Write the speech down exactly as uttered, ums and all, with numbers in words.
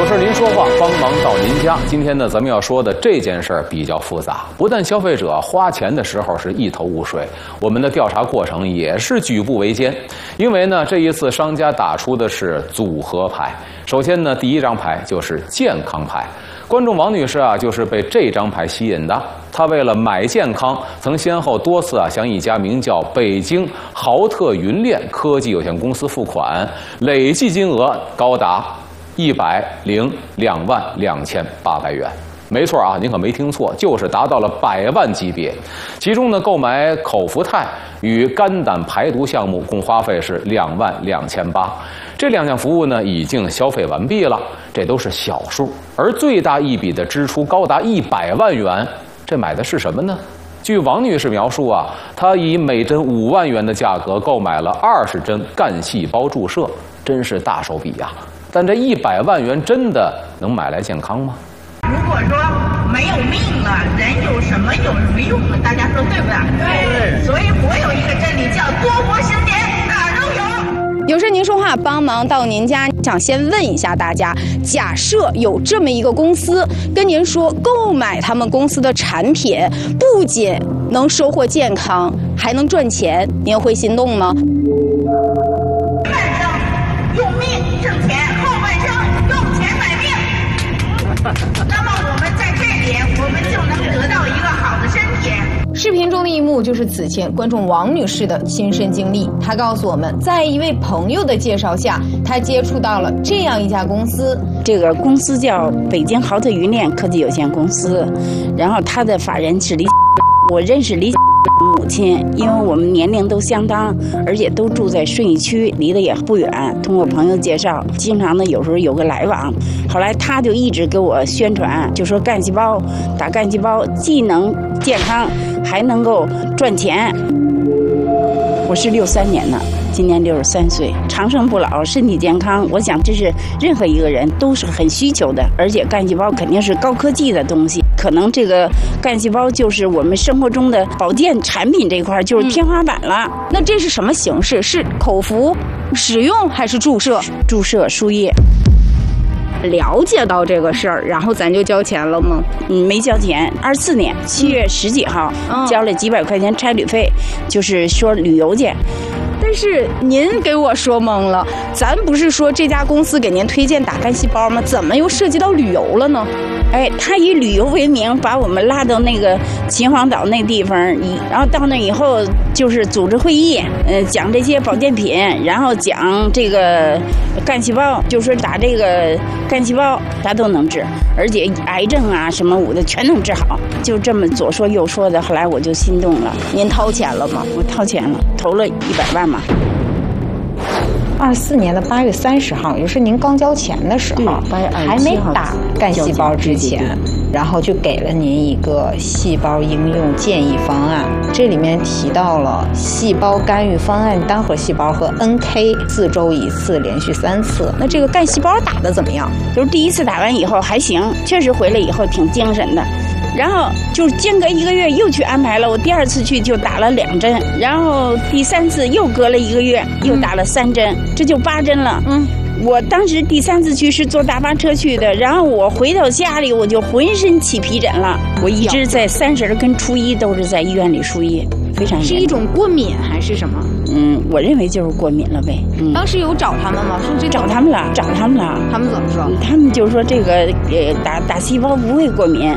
事您说话，帮忙到您家。今天呢，咱们要说的这件事儿比较复杂，不但消费者花钱的时候是一头雾水，我们的调查过程也是举步维艰。因为呢，这一次商家打出的是组合牌。首先呢，第一张牌就是健康牌。观众王女士啊，就是被这张牌吸引的。她为了买健康，曾先后多次啊向一家名叫北京豪特云链科技有限公司付款，累计金额高达一百零两万两千八百元。没错啊，您可没听错，就是达到了百万级别。其中呢，购买口服肽与肝胆排毒项目共花费是两万两千八。这两项服务呢，已经消费完毕了，这都是小数。而最大一笔的支出高达一百万元，这买的是什么呢？据王女士描述啊，她以每针五万元的价格购买了二十针干细胞注射，真是大手笔呀！但这一百万元真的能买来健康吗？ 如果说没有命了，人有什么有什么用呢？大家说对不对？对。所以我有一个真理叫多活兴典，哪儿都有。 有事您说话，帮忙到您家。想先问一下大家，假设有这么一个公司跟您说，购买他们公司的产品不仅能收获健康，还能赚钱，您会心动吗？ 半生用命挣钱，后半生用钱买命。那么我们在这里，我们就能得到一个好的身体。 视频中的一幕就是此前观众王女士的亲身经历。她告诉我们，在一位朋友的介绍下，她接触到了这样一家公司。 这个公司叫北京豪特云链科技有限公司，然后他的法人是李，我认识李母亲，因为我们年龄都相当，而且都住在顺义区，离得也不远。通过朋友介绍，经常的有时候有个来往。后来他就一直给我宣传，就说干细胞打干细胞既能健康，还能够赚钱。我是六三年的，今年六十三岁，长生不老，身体健康，我想这是任何一个人都是很需求的。而且干细胞肯定是高科技的东西，可能这个干细胞就是我们生活中的保健产品这一块就是天花板了。 嗯、那这是什么形式？是口服使用还是注射？ 注射输液。 了解到这个事儿，然后咱就交钱了吗？ 嗯，没交钱。二四年七月十几号、嗯、交了几百块钱差旅费，就是说旅游去。 但是您给我说懵了，咱不是说这家公司给您推荐打干细胞吗？怎么又涉及到旅游了呢？ 哎，他以旅游为名把我们拉到那个秦皇岛那地方，然后到那以后就是组织会议，呃，讲这些保健品，然后讲这个干细胞，就说打这个干细胞啥都能治，而且癌症啊什么我的全能治好。就这么左说右说的，后来我就心动了。 您掏钱了吗？ 我掏钱了，投了一百万嘛。 二四年的八月三十号，也就是您刚交钱的时候，还没打干细胞之前，然后就给了您一个细胞应用建议方案。这里面提到了细胞干预方案单核细胞和 N K 四周一次，连续三次。 那这个干细胞打的怎么样？ 就是第一次打完以后还行，确实回来以后挺精神的。然后就间隔一个月又去安排了，我第二次去就打了两针，然后第三次又隔了一个月又打了三针，这就八针了。嗯，我当时第三次去是坐大巴车去的，然后我回到家里我就浑身起皮疹了，我一直在三十跟初一都是在医院里输液，非常严重。 是一种过敏还是什么？ 嗯，我认为就是过敏了呗。嗯， 当时有找他们吗？说这找他们了，找他们了。 他们怎么说？ 他们就说这个呃打打细胞不会过敏，